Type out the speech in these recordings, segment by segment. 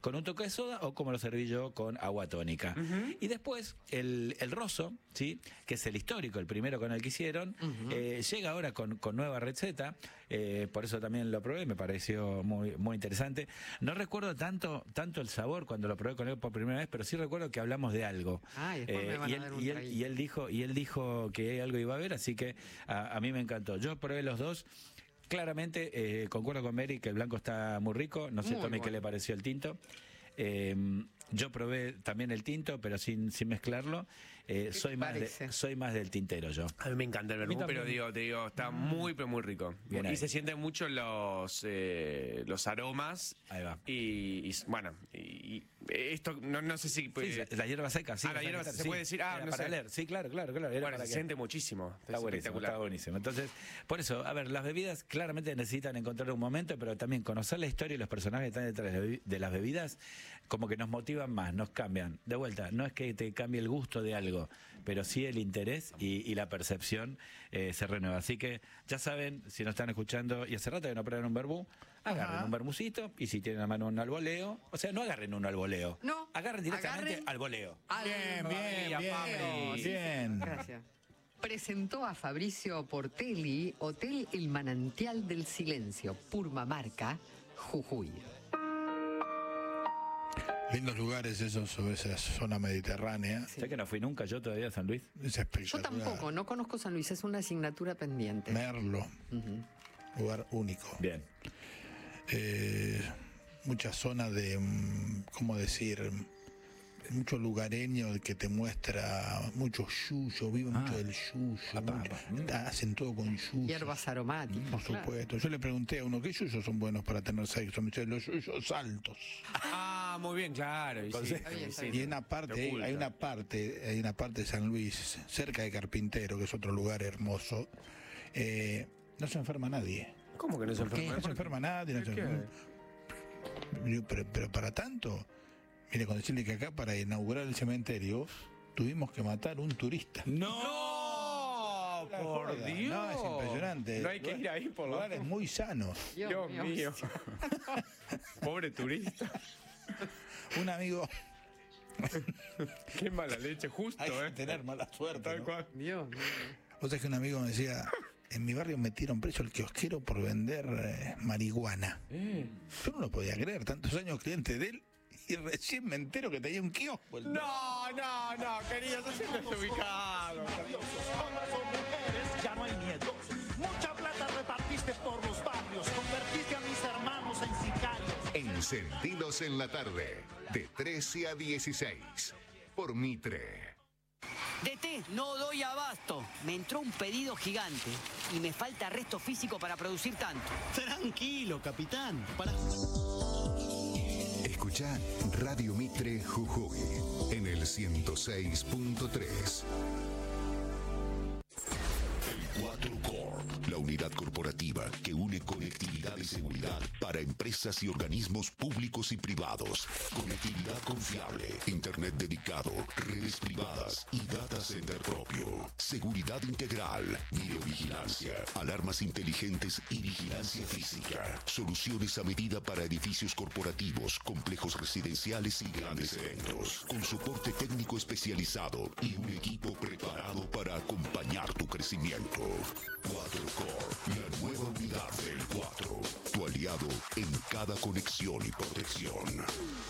con un toque de soda o como lo serví yo con agua tónica. Y después el rosso, ¿sí? Que es el histórico, el primero con el que hicieron, llega ahora con nueva receta, por eso también lo probé, me pareció muy, muy interesante. No recuerdo tanto el sabor cuando lo probé con él por primera vez, pero sí recuerdo que hablamos de algo. Y él dijo que algo iba a haber, así que a mí me encantó. Yo probé los dos. Claramente, concuerdo con Mary que el blanco está muy rico. No sé, Tommy, qué le pareció el tinto. Yo probé también el tinto, pero sin mezclarlo. Soy más del tintero yo. A mí me encanta el vermú, pero te digo, está muy, pero muy rico. Bien y ahí. se sienten mucho los aromas. Ahí va. Y bueno, y esto, no sé si... Sí, la hierba seca, sí. La hierba se puede decir, no para sé. leer, sí, claro. Bueno, se siente muchísimo. Está buenísimo. Entonces, por eso, a ver, las bebidas claramente necesitan encontrar un momento, pero también conocer la historia y los personajes que están detrás de las bebidas, como que nos motivan más, nos cambian. De vuelta, no es que te cambie el gusto de algo, pero sí el interés y la percepción se renueva. Así que ya saben, si nos están escuchando y hace rato que no prueban un verbú, agarren un vermucito, y si tienen a mano un alboleo, o sea, no agarren un alboleo, no, agarren directamente al voleo. Bien. Gracias. Presentó a Fabricio Portelli Hotel El Manantial del Silencio, Purmamarca, Jujuy. Lindos lugares esos, sobre esa zona mediterránea. Sé que no fui nunca yo todavía a San Luis. Es espectacular. Yo tampoco, no conozco San Luis, es una asignatura pendiente. Merlo, lugar único. Bien. Mucha zona de, ¿cómo decir? Mucho lugareño que te muestra mucho yuyo, vive mucho del yuyo, hacen todo con yuyo. Hierbas aromáticas. Por supuesto. Claro. Yo le pregunté a uno, ¿qué yuyos son buenos para tener sexo? Me dice, los yuyos altos. Muy bien, claro. Y hay una parte de San Luis, cerca de Carpintero, que es otro lugar hermoso, no se enferma nadie. ¿Cómo que no se enferma? No se enferma nadie. Pero para tanto... Mire, con decirle que acá para inaugurar el cementerio tuvimos que matar un turista. ¡No! ¡Por Dios! No, es impresionante. No hay que ir ahí por lugares muy sanos. Dios mío. Pobre turista. Un amigo... Qué mala leche, justo, Hay que tener mala suerte, Tal ¿no? cual. Dios mío. O sea que un amigo me decía, en mi barrio metieron preso al kiosquero por vender marihuana. Yo no lo podía creer, tantos años cliente de él, y recién me entero que tenía un kiosco. No, querido, estás desubicado. Hombres o mujeres, ya no hay miedo. Mucha plata repartiste por los barrios, convertiste a mis hermanos en sicarios. Encendidos en la tarde, de 13 a 16, por Mitre. DT, no doy abasto. Me entró un pedido gigante y me falta resto físico para producir tanto. Tranquilo, capitán. Escucha Radio Mitre Jujuy en el 106.3. El 4 Corp, la unidad corporativa que une conectividad y seguridad para empresas y organismos públicos y privados. Conectividad confiable, internet dedicado, redes privadas y data center propio. Seguridad integral, videovigilancia, alarmas inteligentes y vigilancia física. Soluciones a medida para edificios corporativos, complejos residenciales y grandes eventos. Con soporte técnico especializado y un equipo preparado para acompañar tu crecimiento. 4 Corp, la nueva unidad del 4. Tu aliado en cada conexión y protección.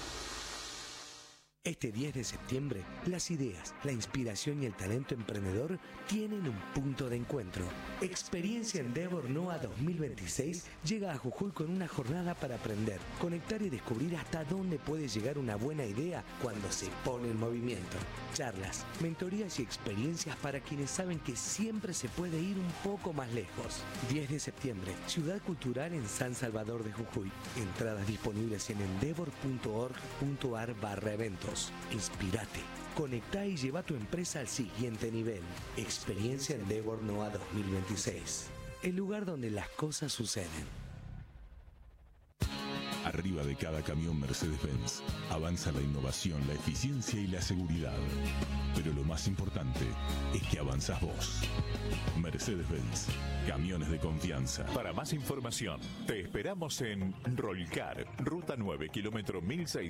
Este 10 de septiembre, las ideas, la inspiración y el talento emprendedor tienen un punto de encuentro. Experiencia Endeavor NOA 2026 llega a Jujuy con una jornada para aprender, conectar y descubrir hasta dónde puede llegar una buena idea cuando se pone en movimiento. Charlas, mentorías y experiencias para quienes saben que siempre se puede ir un poco más lejos. 10 de septiembre, Ciudad Cultural en San Salvador de Jujuy. Entradas disponibles en endeavor.org.ar/eventos. Inspírate, conectá y lleva tu empresa al siguiente nivel. Experiencia Endeavor NOA 2026. El lugar donde las cosas suceden. Arriba de cada camión Mercedes-Benz avanza la innovación, la eficiencia y la seguridad. Pero lo más importante es que avanzás vos. Mercedes-Benz, camiones de confianza. Para más información, te esperamos en Rolcar, Ruta 9, kilómetro 1600.